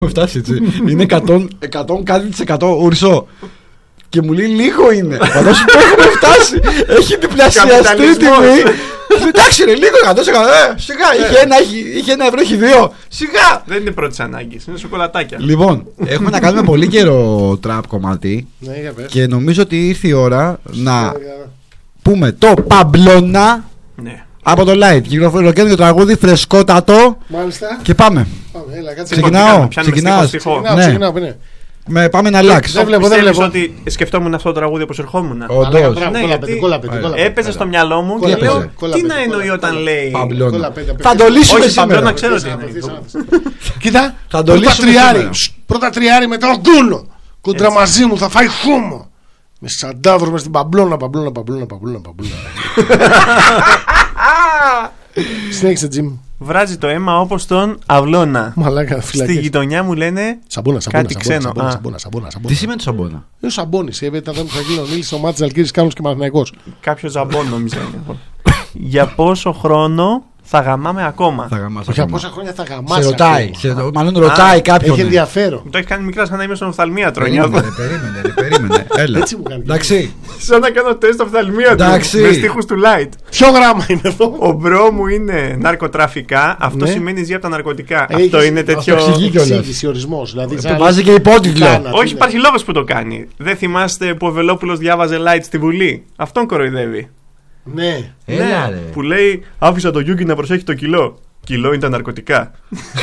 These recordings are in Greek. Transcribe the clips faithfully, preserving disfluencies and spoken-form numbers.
φτάσει έτσι. Είναι εκατό κάτι της εκατό ουρσό. Και μου λέει λίγο είναι. Φαντάσου που έχουμε φτάσει. Έχει διπλασιαστεί η τιμή. Εντάξει, ρε, λίγο εκατό τοις εκατό. Ε, σιγά, είχε ένα, είχε ένα ευρώ, έχει δύο. Σιγά. Δεν είναι πρώτη ανάγκη, είναι σοκολατάκια. Λοιπόν, έχουμε να κάνουμε πολύ καιρό τραπ κομμάτι. Ναι, για πες. Και νομίζω ότι ήρθε η ώρα να πούμε το Παμπλώνα. Ναι. Από το Light. Κυκλοφορεί ολοκαίρινο τραγούδι, φρεσκότατο. Μάλιστα. Και πάμε. Πάμε, έλα, κάτσε. Ξεκινάω. Ξεκινάω. Ξεκινάω, Ναι. ξεκινάω, ναι. Με, πάμε να αλλάξει. Δεν βλέπω, δεν Πιστεύεις βλέπω. ότι σκεφτόμουν αυτό το τραγούδι όπως ερχόμουν. Όντως. Μπράβο, Ναι, κόλλα γιατί πέντε, κόλλα πέντε, κόλλα πέντε. Έπαιζε στο μυαλό μου Κόλλα και λέω πέντε, κόλλα τι πέντε, να εννοεί κόλλα όταν πέντε. λέει. Παμπλώνα. Κόλλα πέντε, Θα το λύσουμε Όχι, σήμερα. Παμπλώνα, ξέρω τι Αφήσεις, είναι. αφήσεις. Κοίτα, Θα το πρώτα λύσουμε τριάρι. σήμερα. Σ, Πρώτα τριάρι με τον κούλο. Κόντρα μαζί μου θα φάει χούμο. Με σαντάβρο με στην Παμπλώνα, Παμπλώνα, Παμπλώνα, Παμπλώνα, Παμπλώνα. Συνέχισε, Τζιμ. Βράζει το αίμα όπως τον αυλώνα. Μαλάκα, Στη φυλακές. γειτονιά μου λένε Σαμπόνα, σαμπόνα, κάτι σαμπόνα, ξένο. σαμπόνα, Α. σαμπόνα, σαμπόνα, Τι σαμπόνα. σημαίνει το σαμπόνα? Είναι ο Σαμπόνης, ήταν εδώ που θα γίνει ο Νίλης, ο Μάτζης Αλκύρης, Κάνος και Παναθηναϊκός. κάποιο ζαμπόν νομίζω είναι. Για πόσο χρόνο θα γαμάμε ακόμα. Θα γαμάς Για ακόμα. πόσα χρόνια θα Σε γαμάσει. ρωτάει. ακόμα. σε ρω- Μάλλον ρωτάει κάποιον. Έχει ενδιαφέρον. Μου το έχει κάνει μικρά σαν να είμαι στον οφθαλμίατρο. Περίμενε, νιώθω. ρε, περίμενε, ρε, περίμενε. Έλα. Έτσι μου κάνει. Εντάξει. Σαν να κάνω τεστ οφθαλμίατρο. Εντάξει. Με στίχους του Light. Ποιο γράμμα είναι εδώ? Ο μπρο μου είναι ναρκωτραφικά. Αυτό Ναι. σημαίνει ζει από τα ναρκωτικά. Έχεις- Αυτό είναι τέτοιο. αυτό εξηγεί κιόλας. Εξήγηση, ορισμός. Δηλαδή, Το σαν- βάζει και υπότιτλο. Κάνα. Όχι, είναι. υπάρχει λόγος που το κάνει. Δεν θυμάστε που ο Βελόπουλος διάβαζε Light στη Βουλή. Αυτόν κοροϊδεύει. Ναι. Έλα, Ναι, ρε. που λέει άφησα το Γιούγκι να προσέχει το κιλό. Κιλό είναι τα ναρκωτικά.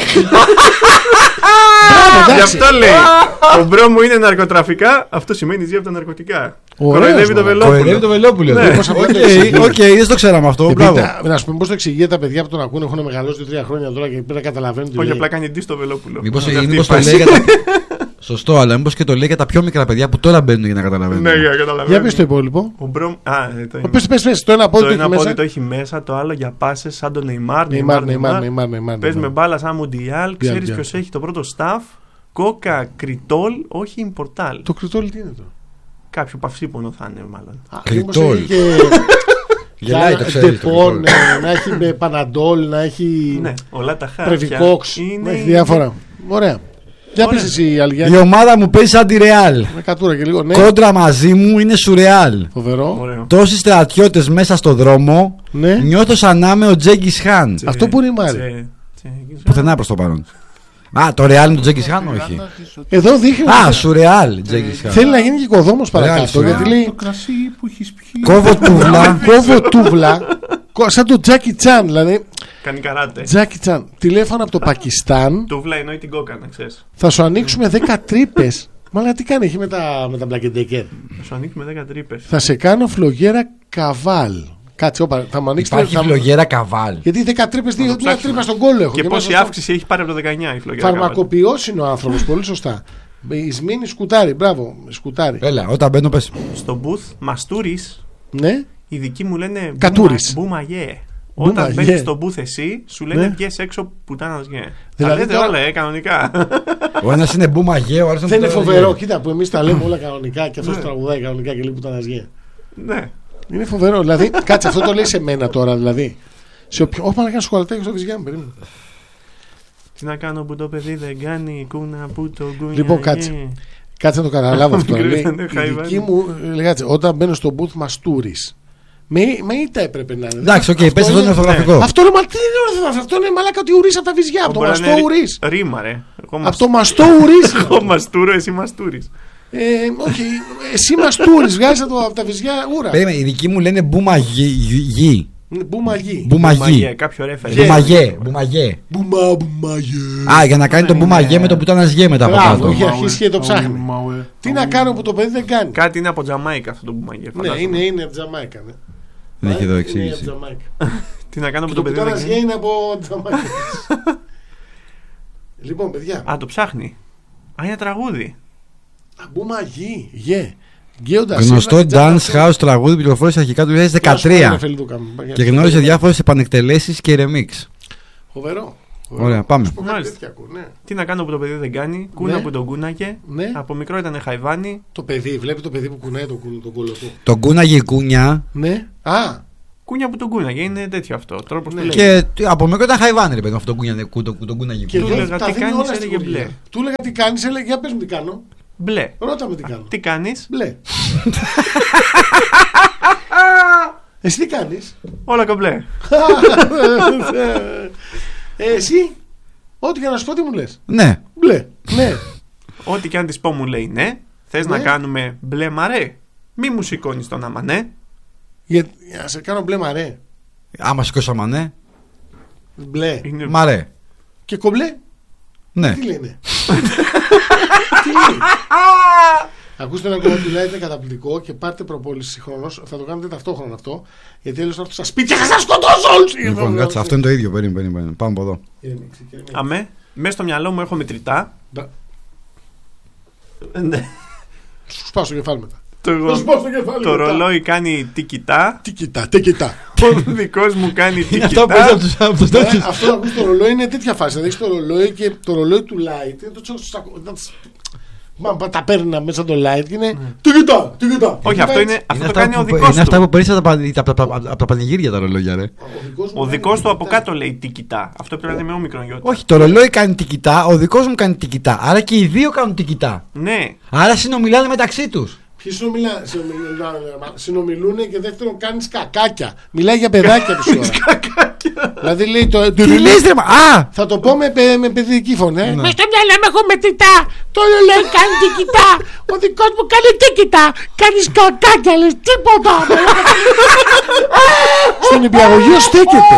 Γι' Εντάξει. αυτό λέει. Ο μπρο μου είναι ναρκωτραφικά. Αυτό σημαίνει ζει από τα ναρκωτικά. Ωραίος, Κοροϊδεύει το μωρέ. Κοροϊδεύει το Βελόπουλο. Βελόπουλο. Ναι. Οκ, Πώς απλά το εξηγεί. οκ, δεν το ξέραμε αυτό. Επειδή Μπράβο. τα- Να σου πούμε πώ το εξηγεί τα παιδιά που τον ακούνε έχουν μεγαλώσει δύο τρία χρόνια τώρα και πρέπει να καταλαβαίνουν τι Όχι, λέει. απλά κάνει ντύ στο Βελόπουλο. Μήπως Είναι αυτή η μήπως το φάση. λέει για τα. Σωστό, αλλά μήπως και το λέει για τα πιο μικρά παιδιά που τώρα μπαίνουν για να καταλαβαίνουν. Ναι, για καταλαβαίνω. Για πες το υπόλοιπο. Ο μπρο. Α, ε, το είναι. Πες, πες, πες, το ένα πόδι Το το ένα έχει πόδι μέσα. το έχει μέσα, το άλλο για πάσες σαν τον Νεϊμάρ. Νεϊμάρ, Νεϊμάρ, Νεϊμάρ, Νεϊμάρ. Πες με μπάλα σαν Μουντιάλ. Ξέρεις Διάλ. ποιος έχει το πρώτο staff. Κόκα κριτόλ, όχι Ιμπορτάλ. Το κριτόλι τι είναι το? Κάποιο παυσίπονο θα είναι μάλλον. Α, Κριτόλ. μήπως έχει και- Γελάει το ξέρεις. το Ντεπών, κριτόλ. ε, να έχει με παναντόλ, να έχει Ναι, όλα τα χάρια. πρεβικόξ, Είναι- να έχει διάφορα. Ωραία. Για Ωραία. πες εσύ Η Αλγιάννη. ομάδα μου παίζει σαν τη Ρεάλ. Με κατούρα και λίγο. Ναι, Κόντρα μαζί μου είναι σουρεάλ. φοβερό. Ωραίο. Τόσοι στρατιώτες μέσα στο δρόμο. Ναι. Νιώθω σαν να είμαι ο Τζέγκις Χάν. Αυτό που είναι η Μάρη. Τσε- τσε- Πουθενά προς το παρόν. Α, το Ρεάλ είναι το Τζέγκις Χάν, όχι. Εδώ δείχνει. Α, σουρεάλ Τζέγκις Χάν. Θέλει να γίνει και οικοδόμος Ρεάλ, παρακάτω. σουρεάλ. Γιατί λέει Το κρασί που έχεις πιει. Κόβω τούβλα. κόβω τούβλα. κο- Σαν το Τζάκι Τσάν. Δηλαδή, Κάνει καράτε. Τζάκι Τσάν. Τηλέφωνο από το Πακιστάν. Τούβλα εννοεί την κόκα, να ξέρεις. Θα σου ανοίξουμε δέκα τρύπες. Μα τι κάνει, έχει με τα, με τα Black and Decker. Θα σου ανοίξουμε δέκα τρύπες. Θα σε κάνω φλογέρα καβάλ. Κάτσε, όπα, θα μου ανοίξει. Υπάρχει θα- φλογέρα καβάλ. Γιατί δέκα τρύπες, το δύο, μια ψάξουμε. τρύπα στον κόλλο έχω. Και μέσα πόση στο- αύξηση έχει πάρει από το δεκαεννιά η φλογέρα. Φαρμακοποιός είναι ο άνθρωπος, πολύ σωστά. Ισμήνη σκουτάρι, μπράβο, σκουτάρι. Έλα, όταν μπαίνω πες. Στο booth Μαστούρης, Ναι, οι δικοί μου λένε Κατούρης. Μπουμαγέ. Μπουμαγέ. Όταν μπαίνεις στο booth εσύ, σου λένε Ναι. βγες έξω πουτάνας γε. Τα Δηλαδή λέτε τώρα- όλα, ε, κανονικά. Ο ένας είναι μπουμαγέ, ο άλλος δεν είναι μπουμαγέ. φοβερό. Κοίτα που εμείς τα λέμε όλα κανονικά και αυτός τραγουδάει κανονικά και λέει που τα αναζγέ. Ναι. Είναι φοβερό. Δηλαδή, κάτσε, αυτό το λέει σε μένα τώρα. Δηλαδή, σε οποιο... Όχι, να κάνω σοκολατάκι στο βυζιά μου, περίμενε. Τι να κάνω που το παιδί δεν κάνει, κούνα που το γκούνια. Λοιπόν, κάτσε. Κάτσε να το καταλάβω αυτό. Μικρή λέει, ήταν, η χαϊβάνι. δική μου, λέει, κάτσε, όταν μπαίνω στο booth μαστούρη. Με, με ήττα έπρεπε να είναι. Εντάξει, οκ, πες αυτό είναι ορθογραφικό. Αυτό είναι, μα, τι είναι ορθογραφικό, αυτό είναι μαλάκα ότι ουρείς από τα βυζιά. Από το Μπορεί να μαστό είναι ουρείς. Ρήμα, ρε. Εγώ Από μας- το μαστό ουρείς. Εγώ μαστούρω, εσύ μαστούρεις. Ε, όχι, εσύ μαστούρεις, βγάζεις από από τα βυζιά ούρα. Περίμενε, οι δικοί μου λένε μπουμαγί. Μπουμαγί. Μπουμαγέ, Μπουμαγί. κάποιο ρέφερε. Μπουμαγέ, μπουμαγέ. Μπουμα, μπουμαγέ. Α, για να κάνει τον μπουμαγέ με το που ήταν ασγέ μετά από Μπράβο, κάτω. έχει αρχίσει και το ψάχνει. Μαουε. Τι να κάνω που το παιδί δεν κάνει. Κάτι είναι από Τζαμάικα αυτό το μπουμαγέ. Ναι, φαντάζομαι. είναι, είναι από Τζαμάικα. Ναι. Δεν έχει εδώ Είναι από εξήγηση. Τζαμάικα. Τι να κάνω Και που το το παιδί δεν πουτάνας γέ κάνει. είναι από Τζαμάικα. Λοιπόν, παιδιά. Α, το ψάχνει. Α, είναι τραγούδι. Μπουμαγί, γε. Γκέοντα Γνωστό dance house τραγούδι που κυκλοφόρησε αρχικά του δύο χιλιάδες δεκατρία και γνώρισε διάφορες επανεκτελέσεις και remix. Φοβερό. Ωραία, πάμε. Μάλιστα. Ναι. Τι να κάνω που το παιδί δεν κάνει. Κούνα Ναι. που τον κούνακε. Ναι. Από μικρό ήταν χαϊβάνι. Το παιδί, βλέπει το παιδί που κουνάει τον, κου- τον κόλλο του. Τον κούναγε η κούνια. Ναι. Α, Κούνια που τον κούναγε, είναι τέτοιο αυτό. Τρόπος Ναι. του Και από μικρό ήταν χαϊβάνι, ρε παιδί, αυτό το κούναγε. Και Του δεν έλεγα τα τι δίνει κάνεις, όλα στη έλεγε γουριά. μπλε. Του έλεγα τι κάνεις, έλεγε για πες μου τι κάνω. Μπλε. Ρώτα με τι κάνω. Τι κάνεις? Μπλε. Εσύ τι κάνεις? Όλα κομπλέ. ε, Εσύ, ό,τι για να σου πω τι μου λες. Ναι. Μπλε. Ναι. Ό,τι και αν της πω μου λέει ναι. Θες Ναι. να κάνουμε μπλε μαρέ? Μη μου σηκώνεις τον άμα ναι. Για, για να σε κάνω μπλε μαρέ. Άμα σηκώσαμε, ναι. Μπλε. Είναι... Μαρέ. Και κομπλέ. Ναι. Τι λένε. Τι λέει. Ακούστε ένα κομμάτι του Light, είναι καταπληκτικό και πάρτε προπόληση συγχρόνως. Θα το κάνετε ταυτόχρονα αυτό. Γιατί έλειω να έρθω στα σπίτια και θα σας σκοτώσω όλους. Λοιπόν, κάτσε, αυτό είναι το ίδιο. Περίμενε, περίμενε. Πάμε από εδώ. Αμέ, μέσα στο μυαλό μου έχω μετρητά. Ναι. Σου σπάσω το κεφάλι μετά. Το, Θα σου σπάσω το κεφάλι το μετά. ρολόι κάνει τι κοιτά. Τι κοιτά, τι κοιτά. Ο δικός μου κάνει τι Είναι αυτό που κοιτά. είσαι από τους Ε, τέτοιους. Αυτό ακούς το ρολόι είναι τέτοια φάση. Δηλαδή έχεις το ρολόι και το ρολόι του Light είναι το τσακο. Μα τα παίρνει μέσα το Light και είναι. Τι κοιτά, τι κοιτά. Όχι, αυτό είναι. Αυτό το κάνει ο που- δικός είναι αυτά του. που παίρνεις από τα πανη- από τα- από τα πανηγύρια τα ρολόγια, ρε. Ο δικός του από κάτω λέει τι κοιτά. Αυτό πρέπει να είναι με όμικρον γιώτα. Όχι, το ρολόι κάνει τικητά, ο δικός μου κάνει τικητά. Άρα και οι δύο κάνουν τικητά. Ναι. Άρα συνομιλάνε μεταξύ τους. Ποιοι συνομιλά- συνομιλά- συνομιλούν και δεύτερον κάνει κακάκια. Μιλάει για παιδάκια τη ώρα. Δηλαδή λέει το. Τι λες, ρε, μα- Α! Θα το πω με, παι- με παιδική φωνή. ε. Ναι. Μες στο μυαλό μου έχω μετρητά. Το λέει κάνει τι κοιτά. Ο δικός μου κάνει τι κοιτά. Κάνεις κακάκια, λες τίποτα. Στον υπηαγωγείο στέκεται.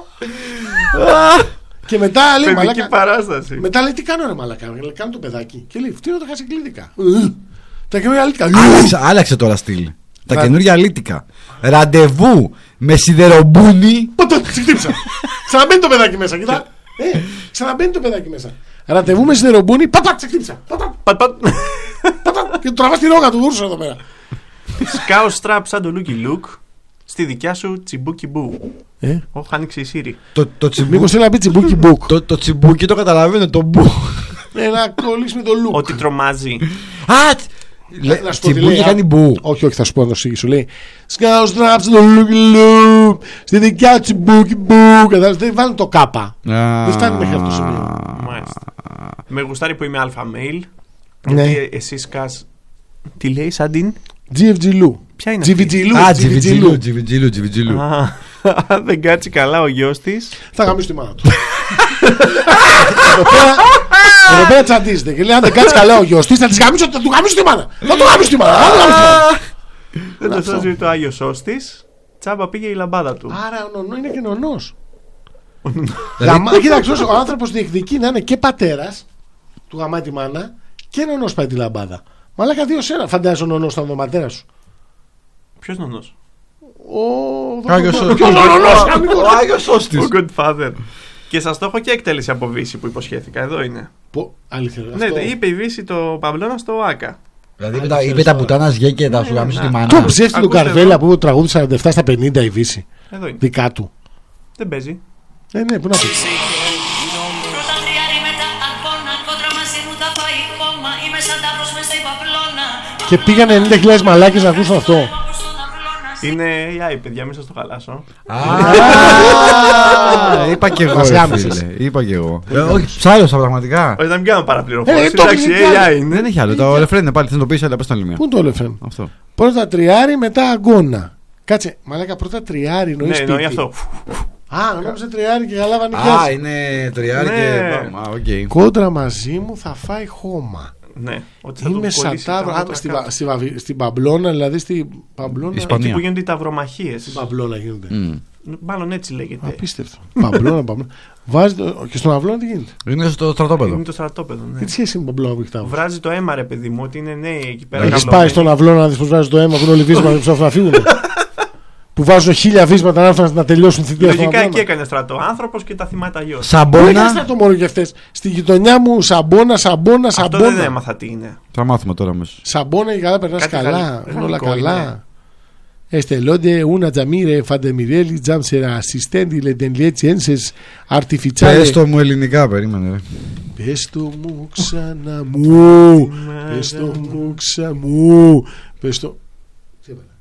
Και μετά λέει Παιδική μαλάκα. παράσταση. Μετά λέει τι κάνω ρε μαλάκα. Λέει, κάνω το παιδάκι. Και λέει φτύνω το χασικλίδικα. Τα καινούργια αλήθεια. Άλλαξε, άλλαξε τώρα στυλ. Τα Ρα- καινούργια αλήτικα. Ραντεβού με σιδερομπούνι. Ποτέ, σε χτύπησα. Ξαναμπαίνει το παιδάκι μέσα, κοιτά. Ε, ξαναμπαίνει το παιδάκι μέσα. Ραντεβού με σιδερομπούνι, παπά, σε χτύπησα. Παπά, Πατ, πατ. παπά. Και του τραβά τη ρόγα του γούρσου εδώ πέρα. Σκάω στραπ σαν το Λούκι Λουκ στη δικιά σου τσιμπούκι μπου. Ε, Όχι, άνοιξε η Σύρι. Το, το, τσιμπού, μήπως θέλει να πει τσιμπούκι μπουκ. το, το τσιμπούκι το καταλαβαίνω, το μπου. Ε, να κολλήσει με το λουκ. Ότι τρομάζει. Α! τ- λέ- Να σου πω τι Τσιμπούκι λέει, κάνει α. μπου. Όχι, όχι, θα σου πω να το εξηγήσω. Λέει σκάω στραπ στο λουκι λουκ. Στη δικιά τσιμπούκι μπουκ. Κατάλαβες, δεν βάλουν το κάπα. Δεν φτάνει μέχρι αυτό το σημείο. Μάλιστα. Με γουστάρει που είμαι αλφα mail. Ναι. Γιατί εσύ σκάς. Τι λέει, σαν την. τζι εφ τζι Λου. Ποια είναι τζι εφ αυτή? τζι Λου. Α, τζι εφ τζι τζιβιτζιλού, Λου. τζιβιτζιλού, τζιβιτζιλού. Α, αν δεν κάτσει καλά ο γιος της. Θα γαμίσει τη μάνα του. Εδώ πέρα- Εδώ πέρα τσαντίζεται και λέει: αν δεν κάτσει καλά ο γιος της, θα της γαμίσω, θα του γαμίσω τη μάνα. Θα του γαμίσω τη μάνα. Θα του γαμίσω τη μάνα. Δεν το αυτό. σώζει το Άγιο Σώστης. Τσάμπα πήγε η λαμπάδα του. Άρα ο νονό είναι και νονός. Δηλαδή, Γαμα- Κοίταξε, ο άνθρωπος διεκδικεί να είναι και πατέρας του γαμάει τη μάνα και νονός πάει τη λαμπάδα. Μαλάκα δύο σένα. Φαντάζεσαι ο νονός ήταν ο πατέρας σου. Ποιος νονός? Ο Άγιος Σώστης. Ποιος ο νονός, αμυγός. Ο Άγιος Σώστης. Ο Godfather. Και σας το έχω και εκτέλεση από Βύση που υποσχέθηκα. Εδώ είναι. Πω, αλήθεια. Ναι, αυτό. είπε η Βύση το Παμπλώνα στο ΆΚΑ. Δηλαδή είπε τα- είπε τα πουτάνα γέ και θα σου Ναι, γαμίσω ναι. τη Το μάνα. ψεύτικο Ακούστε Καρβέλα εδώ. που είπε το τραγούδι σαράντα επτά στα πενήντα η Βύση. Εδώ είναι. Δικά του. Δεν παίζει. Ε, ναι, πού να πει. Πρώτα τριάρι μετά αγώνα, κόντρα μαζί μου τα πάει κόμμα. Είμαι σαν ταύρος μες στην παπλώνα. Και πήγανε ενενήντα χιλιάδες μαλάκες να ακούσουν αυτό. Είναι έι άι, παιδιά, μην σας το χαλάσω. Α, είπα κι εγώ. Μας ρε γάμισες. φίλε, Είπα κι εγώ. Ε, Όχι, ψάλωσα πραγματικά. Όχι, να μην κάνω Ε, παραπληροφόρηση. το Εντάξει, πήγε κι έι άι άλλο. είναι. Δεν έχει άλλο. Το ρεφρέν είναι πάλι. Θα το πει, αλλά πε τα άλλη μία. Πού είναι το Όλεφεν. Αυτό. Πρώτα τριάρι μετά αγώνα. Κάτσε, μαλάκα πρώτα τριάρι εννοεί Ναι, σπίτι. εννοεί αυτό. Α, νόμιζα τριάρι και καλά Α, βανικιάζει. είναι τριάρι Ναι. και. Α, οκ. Κόντρα μαζί μου θα φάει χώμα. Ναι, ότι θα Είμαι του σαν κολλήσει τα τάβρο. Α, μούτρα στη, κάτω. Βα- στη, Βαβη- στην Παμπλώνα, δηλαδή στην Παμπλώνα. Ισπανία. Εκεί που γίνονται οι ταυρομαχίες. Στην Παμπλώνα γίνεται. Μμ. Μάλλον έτσι λέγεται. Απίστευτο. Παμπλώνα, Παμπλώνα. Βάζει το... Και στον αυλό τι γίνεται. Είναι στο στρατόπεδο. Είναι το στρατόπεδο, ναι. Τι τι σχέση με τον Παμπλώνα που έχει τάβρο. Βράζει το αίμα, ρε παιδί μου, ότι είναι νέοι εκεί πέρα. Έχει πάει καυλωμένοι. στον αυλό να δει πώ βγάζει το αίμα που είναι όλοι βίσματα και ψάχνουν να φύγουν. Που βάζουν χίλια βίσματα να έρθουν να τελειώσουν θητεία στον Λογικά εκεί αυλό. έκανε στρατό. Άνθρωπος και τα θυμάται γιος. Δεν έκανε Σαμπόνα. στρατό μόνο για αυτέ. Στη γειτονιά μου σαμπόνα, σαμπόνα, Αυτό δεν σαμπόνα. έμαθα τι είναι. Θα μάθουμε τώρα αμέσω. Σαμπόνα και καλά περνά Κάτι καλά. γαλλικό Είναι όλα είναι. καλά. Εστελόντε ούνα τζαμίρε φαντεμιρέλη τζάμσερα ασιστέντη λεντενλιέτσι αρτιφιτσάλε. Πες το μου ελληνικά, περίμενε. ρε. Πες το μου ξανά μου. Πες το μου ξανά μου. Πες το. Τι έβαλα.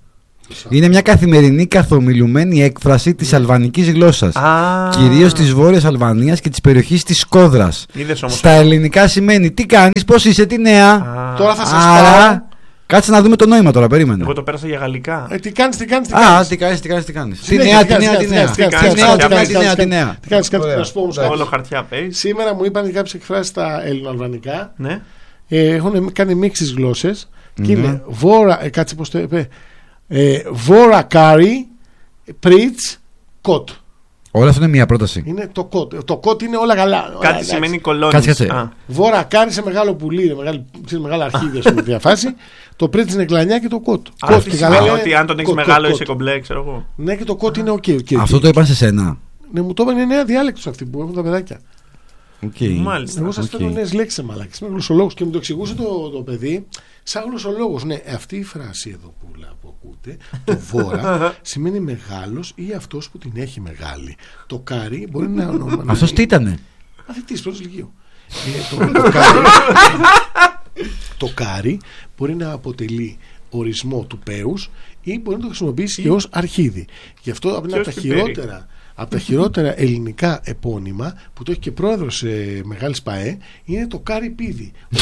Είναι μια καθημερινή καθομιλουμένη έκφραση της αλβανικής γλώσσας. Κυρίως της Βόρειας Αλβανίας και της περιοχής της Σκόδρας. Στα ελληνικά σημαίνει τι κάνεις, πώς είσαι, τι νέα. Α. Τώρα θα σας Άρα, πάω. κάτσε να δούμε το νόημα τώρα, περίμενε. Εγώ το πέρασα για γαλλικά. Ε, τι κάνεις, τι κάνεις, τι Α, κάνεις. τι κάνεις, τι κάνεις, τι κάνεις. Τι Συνέχεια, νέα, τι τι κάνεις, νέα, τι τι κάνεις, νέα. τι Τι κάνεις, νέα, τι τι νέα, κάνεις, τι νέα, τι τι νέα. Τι κάνεις, κάτι Ωραία. να σου πω όμως κάτι. Όλο χαρτιά παίζει. Σήμερα μου είπαν κάποιες εκφράσεις στα ελληνοαλβανικά. Ναι. Ε, έχουν κάνει μίξεις γλώσσες. Και Ναι. είναι βόρα, ε, κάτσε πώς το είπε. Ε, βόρα κάρι, πριτς, κότ. Όλα αυτό είναι μια πρόταση. Είναι το κότ. Το κότ είναι όλα καλά. Όλα, Κάτι εντάξει. σημαίνει κολόνι. Κάτσε, κάτσε. Βόρα κάρι σε μεγάλο πουλί, μεγάλη, σε μεγάλα αρχίδια στην διαφάση. Το πριτς είναι κλανιά και το κότ. Κότ και καλά Σημαίνει είναι ότι αν τον έχει κότ, μεγάλο κότ, είσαι κότ. κομπλέ, ξέρω εγώ. Ναι, και το κότ είναι οκ. οκ, οκ. Αυτό το είπαν σε σένα. Ναι, μου το είπαν, είναι νέα διάλεκτος αυτοί που έχουν τα παιδάκια. Οκ. Μάλιστα. Εγώ σας οκ. φέρνω νέες λέξεις, μαλάκες. Είμαι γλωσσολόγος και μου το εξηγούσε το, το παιδί σαν γλωσσολόγος. Ναι, αυτή η φράση εδώ που, που ακούτε, το βόρα, σημαίνει μεγάλος ή αυτός που την έχει μεγάλη. Το κάρι μπορεί να ονομα- να Αυτός τι ήτανε? μαθητής πρώτος λυκείου. Ε, το, το, κάρι, το κάρι μπορεί να αποτελεί ορισμό του πέους ή μπορεί να το χρησιμοποιήσει και ως αρχίδι. Γι' αυτό από Και τα ως πιπέρι. χειρότερα από τα χειρότερα ελληνικά επώνυμα που το έχει και πρόεδρος ε, Μεγάλης ΠΑΕ είναι το Καρυπίδη. Ο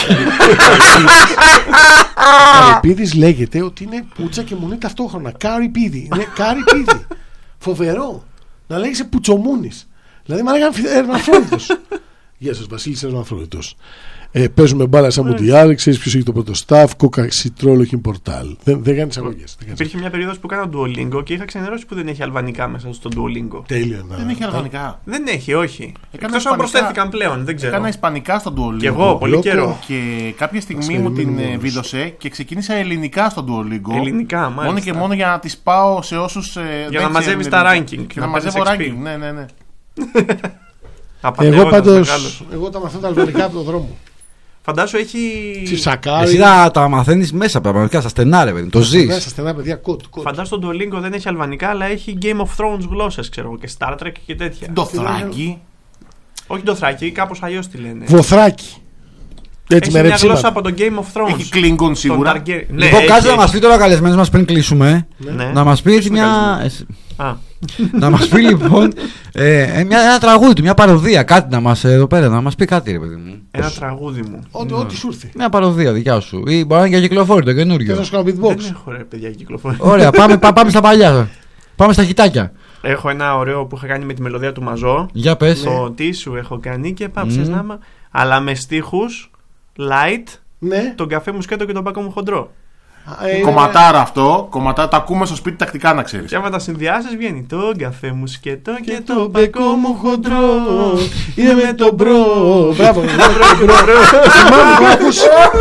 Καρυπίδης λέγεται ότι είναι πουτσα και μουνί ταυτόχρονα. Καρυπίδη. Είναι Καρυπίδη. Φοβερό. Να λέγεσαι Πουτσομούνης. Δηλαδή μα λέγανε Ερμαφρόδιτος. Γεια σας, Βασίλης Ερμαφρόδιτος. Ε, παίζουμε μπάλα σαν Μουντιάλ, ξέρεις ποιος έχει το πρώτο staff, κόκα, σιτρόλο και πορτάλ. Δεν, δεν κάνει αγωγές. Υπήρχε μια περίοδος που έκανα Duolingo και είχα ξενερώσει που δεν έχει αλβανικά μέσα στο Duolingo. Τέλειο. Δεν έχει αλβανικά. Δεν έχει, όχι. Έκανα Εκτός αν ισπανικά- προσθέθηκαν πλέον, δεν ξέρω. Έκανα ισπανικά στον Duolingo. Κι εγώ, πολύ Λόκο. καιρό. Και κάποια στιγμή Ας μου την περιμένουμε ε, όλους. βίδωσε και ξεκίνησα ελληνικά στον Duolingo. Ελληνικά, μάλιστα. Μόνο και μόνο για να τις πάω σε όσους. ε, δεν να μαζεύεις ξέρουν τα ελληνικά. ranking, Και να να παίρνεις μαζεύω εξ πι. ranking. Ναι, ναι, ναι. Απατεώνας Εγώ πάντως, μεγάλος. εγώ τα μαθαίνω τα αλβανικά από τον δρόμο. Φαντάσου έχει. Τσισακάρι. Εσύ τα, τα μαθαίνεις μέσα πραγματικά, στα στενά ρε παιδί, το ζεις. Μέσα στενά παιδιά, κότ, κότ. Φαντάσου το Duolingo δεν έχει αλβανικά, αλλά έχει Game of Thrones γλώσσες, ξέρω εγώ, και Star Trek και τέτοια. Το θράκι. Όχι το θράκι, κάπως αλλιώς τη λένε. Βοθράκι. Έτσι Έχει με μια ρεψίματα. γλώσσα από το Game of Thrones. Έχει Klingon Τον σίγουρα. Targaryen. Ναι, Λοιπόν, έχει, κάτσε να έχει. μας πει τώρα ο καλεσμένος μας πριν κλείσουμε. Ναι. Να μας πει έτσι είναι μια. Α, να μας πει λοιπόν ε, ε, μια, ένα τραγούδι του, μια παροδία, κάτι να μας ε, εδώ πέρα, να μας πει κάτι ρε παιδί μου. ένα τραγούδι μου. Ό,τι ό,τι σου ήρθε. Μια παροδία δικιά σου. Ή μπορεί να είναι για κυκλοφόρη, το Θες καινούριο. να σου κάνω Δεν beatbox. έχω ρε παιδιά κυκλοφορία. Ωραία, πάμε, πά- πάμε στα παλιά. Πάμε στα χιτάκια. Έχω ένα ωραίο που είχα κάνει με τη μελωδία του Μαζό. Για πες. Το τι σου έχω κάνει και πάψες Μμμ. να είμαι. Αλλά με στίχους light, Ναι. τον καφέ μου σκέτο και τον πάκο μου χοντρό. Ε, Κομματάρα αυτό. Κομματάρα, το ακούμε στο σπίτι τακτικά να ξέρεις. Και άμα τα συνδυάσεις βγαίνει τον καφέ μου σκέτο και, Και το το πάκο μπέκο μου μου χοντρό. χοντρό. Είναι με τον μπρο. Μπράβο. Μπρο. Θυμάμαι, το ακούς.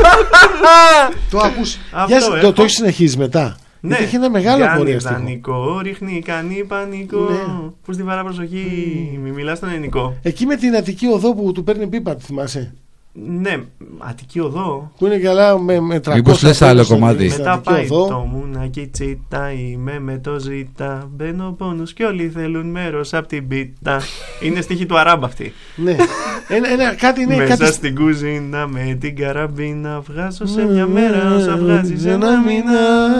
Το ακούς. Αυτό Γεια σου, έχω. το- Το έχεις συνεχίσει μετά. Ναι, Γιατί έχει ένα μεγάλο κάνει πορεία στίχο. δανεικό, ρίχνει, κάνει πανικό. Ναι. Που στη βαρά προσοχή, μη μιλάς στον ελληνικό. Εκεί με την Αττική οδό που του παίρνει πίπα, τη θυμάσαι. Ναι, Αττική οδό. Που είναι καλά με, με τριακόσια. Μήπως λες άλλο πόντους στον- κομμάτι. στην Μετά Αττική πάει οδό. το μουνάκι τσίτα, είμαι με το ζήτα. Μπαίνω πόνους κι όλοι θέλουν μέρος απ' την πίτα. Είναι στίχη του Αράμπ αυτή. Ναι. Ένα, ένα, κάτι ναι, Μέσα κάτι. στην κουζίνα με την καραμπίνα. Βγάζω σε μια μέρα όσα βγάζεις ένα μήνα.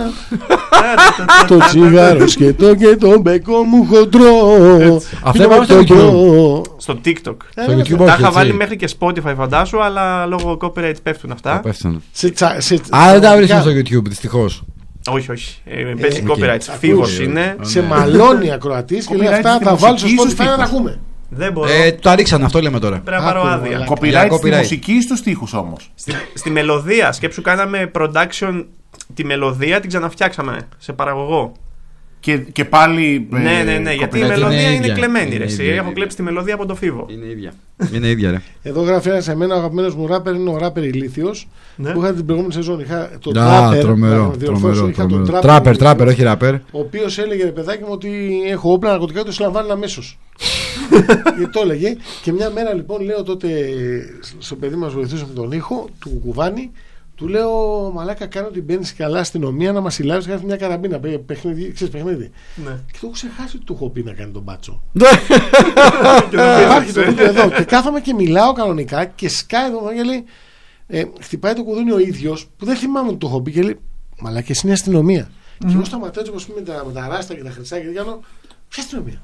Το τσιγάρο σκέτο και το μπέκο μου χοντρό. Αυτό Πίνω είπαμε στο το YouTube. μπρο. Στο TikTok. Ε, Στο ναι, YouTube Τα όχι, είχα βάλει έτσι. μέχρι και Spotify φαντάσου, αλλά λόγω copyright πέφτουν Τα αυτά. πέφτανε. σε τσα- σε- Α, δεν τα βρίσκουμε πραγματικά, στο YouTube, δυστυχώς. Όχι, όχι. Ε, Παίζει οκ. copyright. Φίβος Ακούει. είναι. Σε μαλώνει ακροατής και λέει Copyright αυτά στη θα βάλω στο μουσική στους Spotify να τα τοίχους. ακούμε. Δεν μπορώ. Ε, το ρίξανε, αυτό λέμε τώρα. Πρέπει να πάρω άκου, άδεια. μαλάκα. Copyright Για στη copyright. μουσική ή στους στίχους όμως. Στη, στη μελωδία. Σκέψου, κάναμε production. Τη μελωδία την ξαναφτιάξαμε σε παραγωγό. Και, και πάλι. ε, Ναι, ναι, ναι. Γιατί η copyright μελωδία είναι είναι, ίδια. κλεμμένη. Είναι Ρε, εσύ. ίδια, Έχω είναι κλέψει τη μελωδία από το Φίβο. Είναι ίδια. Είναι ίδια, ρε. Εδώ γράφει ένα σε μένα ο αγαπημένος μου ράπερ είναι ο ράπερ Ηλίθιος Ναι. που είχα την προηγούμενη σεζόν. Είχα τον Α, τράπερ. τρομερό, να διορθώσω, τρομερό, είχα τον τρομερό. τράπερ Τράπερ, Ηλίθιος, τράπερ, όχι ράπερ. Ο οποίος έλεγε ρε παιδάκι μου ότι έχω όπλα ναρκωτικά και το συλλαμβάνουν αμέσως. Γιατί το έλεγε. Και μια μέρα λοιπόν λέω τότε στο παιδί μας βοηθούσε με τον ήχο του κουβάνι. Του λέω μαλάκα κάνω ότι μπαίνεις καλά αστυνομία να μας συλλάβεις και να μια καραμπίνα. Παιχνίδι, ξέρεις παιχνίδι. Ναι. Και το έχω ξεχάσει ότι του έχω πει να κάνει τον μπάτσο. Και δεν Υπάρχει το πειράζει, βίντεο εδώ. Και κάθομαι και μιλάω κανονικά και σκάει εδώ και λέει. Ε, χτυπάει το κουδούνι ο ίδιος που δεν θυμάμαι ότι το έχω πει και λέει μαλάκα εσύ είναι αστυνομία. Mm. Και εγώ σταματάω όπως πούμε, με, τα, με τα ράστα και τα χρυσάκια και κάνω. Ποια αστυνομία.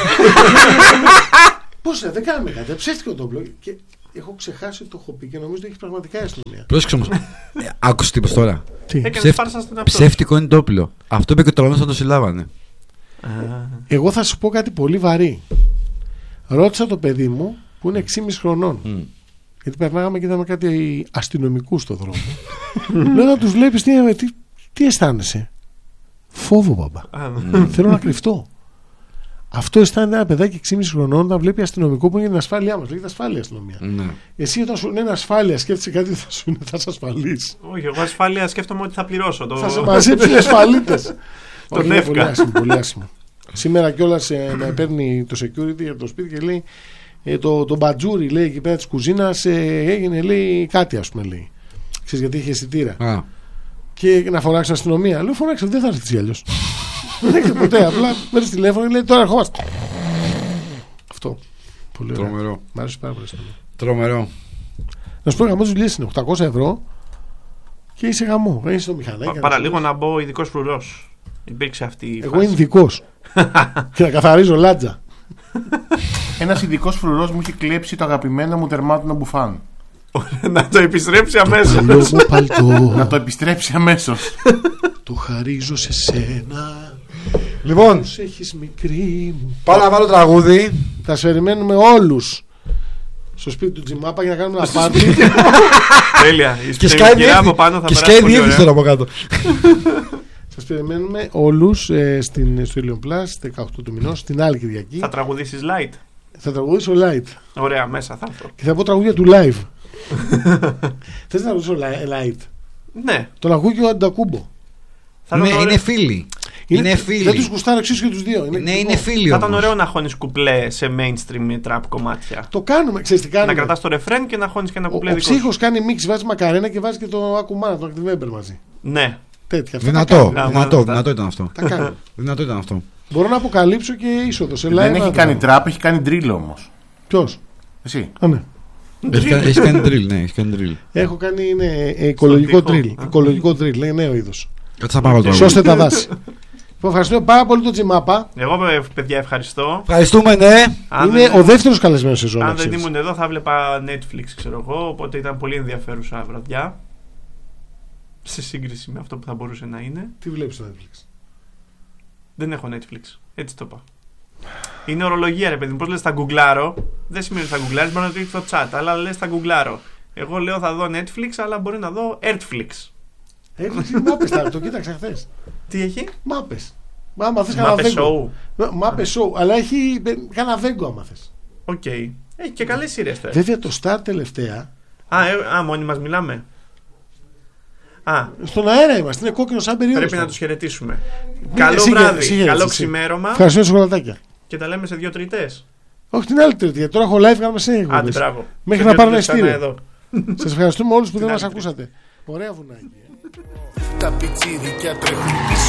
Πώς δεν κάνουμε κάτι. Ψεύτηκε το όπλο. Και έχω ξεχάσει ότι το έχω πει και νομίζω ότι έχει πραγματικά η αστυνομία. Πρόσεξε όμως. Άκουσε τι είπες τώρα. Τι? Έκανε φάρσα στον εαυτό. Ψεύτικο είναι το όπλο. Αυτό είπε και ο τρελός όταν το συλλάβανε. Εγώ θα σου πω κάτι πολύ βαρύ. Ρώτησα το παιδί μου που είναι έξι και μισό χρονών. Mm. Γιατί περνάγαμε και είδαμε κάτι αστυνομικούς στο δρόμο. Λέω να τους βλέπεις τι, τι, τι αισθάνεσαι. Φόβο, μπαμπά. Mm. Θέλω να κρυφτώ. Αυτό αισθάνεται ένα παιδάκι έξι και μισό χρονών όταν βλέπει αστυνομικό που είναι την ασφάλειά μας. Λέγεται ασφάλεια αστυνομία. Mm. Εσύ όταν σου λένε ασφάλεια, σκέφτεσαι κάτι θα σου είναι, θα είσαι ασφαλής. Όχι, εγώ ασφάλεια σκέφτομαι ότι θα πληρώσω. Το... Θα σε μαζέψουν οι ασφαλίτες. Τον εύκα. Πολύ άσχημο. Σήμερα κιόλας ε, με παίρνει το security από το σπίτι και λέει ε, το, το μπατζούρι λέει εκεί πέρα της κουζίνας ε, έγινε λέει κάτι ας πούμε λέει. Ξέρεις γιατί είχε αισθητήρα. Ah. Και να φωνάξει αστυνομία. Λέω φωνάξε δεν θα έρθει αλλιώς. Δεν έχετε ποτέ. Απλά παίρνει τηλέφωνο και λέει τώρα ερχόμαστε. Αυτό. Πολύ ωραίο. Τρομερό. Μ' άρεσε πάρα πολύ. Τρομερό. Να σου πω γαμό δουλειές είναι οκτακόσια ευρώ και είσαι γαμό. Είσαι στο μηχανάκι. Παραλίγο να μπω ειδικός φρουρός. Υπήρξε αυτή η Εγώ είμαι ειδικός. Και να καθαρίζω λάτζα. Ένας ειδικός φρουρός μου είχε κλέψει το αγαπημένο μου τερμάτινο μπουφάν. Να το επιστρέψει αμέσως. Να το επιστρέψει αμέσως. Το χαρίζω σε σένα. Λοιπόν, έχεις μικρή μου. πάω να βάλω τραγούδι. Θα σε περιμένουμε όλους στο σπίτι του Τζιμάπα για να κάνουμε ένα πάρτι. Τέλεια. Και σκάει διεύθυνση τώρα από κάτω. Σας περιμένουμε όλους ε, στην, στο Ilion Plus δεκαοκτώ του μηνός, την άλλη Κυριακή. Θα τραγουδήσεις light. Θα τραγουδήσω light. Ωραία, μέσα θα έρθω. Και θα πω τραγούδια του live. Θες να τραγουδήσω light? Ναι. Τον ακούει και ο Αντακούμπο. Ναι, είναι φίλοι. Είναι, είναι φίλοι. Δεν τους γουστάρω εξίσου και τους δύο. Είναι, ναι, είναι φίλοι. Θα ήταν ωραίο να χώνεις κουπλέ σε mainstream με trap κομμάτια. Το κάνουμε, ξέρεις τι κάνουμε. Να κρατάς το ρεφρέν και να χώνεις και ένα κουπλέ ο, δικό σου. Ο Ψύχος κάνει μίξ, βάζει μακαρένα και βάζει και το Ακουμάνα, τον Activeber μαζί. Ναι. Τέτοια. Δυνατό, δυνατό, δυνατό ήταν αυτό. Τα κάνω. Δυνατό ήταν αυτό. Μπορώ να αποκαλύψω και είσοδο σε live. Δεν έχει κάνει τραπ, έχει κάνει drill όμως. Ποιος? Εσύ. Α, ναι. Έχει κάνει drill, ναι, έχει κάνει drill. Έχω κάνει είναι, ε, οικολογικό drill. Οικολογικό drill, λέει νέο είδος. Κάτσε να πάω τώρα. Σώστε τα δάση. Ευχαριστούμε πάρα πολύ τον Τζιμάπα. Εγώ, παιδιά, ευχαριστώ. Ευχαριστούμε, ναι. Είναι δεν... ο δεύτερος καλεσμένος σε ζώνη. Αν δεν ήμουν εδώ, θα βλέπα Netflix, ξέρω εγώ. Οπότε ήταν πολύ ενδιαφέρουσα βραδιά. Σε σύγκριση με αυτό που θα μπορούσε να είναι. Τι βλέπεις στο Netflix? Δεν έχω Netflix. Έτσι το είπα. Είναι ορολογία, ρε παιδί μου. Πώς λες, θα γκουγκλάρω. Δεν σημαίνει ότι θα γκουγκλάρεις, μπορεί να το έχεις στο chat. Αλλά λες, θα γκουγκλάρω. Εγώ λέω, θα δω Netflix, αλλά μπορεί να δω Earthflix. Έχει μάπες, το κοίταξα χθες. Τι έχει? Μάπες. Άμα θες κανένα βέγκο. Μάπες show. Αλλά έχει κανένα βέγκο άμα θες. Οκ. Έχει και καλές σειρές. Βέβαια το Star τελευταία. Α, ε, α, μόνοι μας μιλάμε. Α, στον αέρα είμαστε, είναι κόκκινο σαν περίοδος. Πρέπει να τους χαιρετήσουμε. Καλό βράδυ, καλό ξημέρωμα. Ευχαριστώ σοκολατάκια. Και τα λέμε σε δύο τρίτες. Όχι την άλλη τρίτη, γιατί τώρα έχω live, κάνουμε σε εκπομπές. Άντε, μπράβο. Μέχρι να πάρω ένα ειστήριο. Σας ευχαριστούμε όλους που δεν μας ακούσατε. Ωραία βουνάκι. Τα πιτσίδικα τρέχουν πίσω.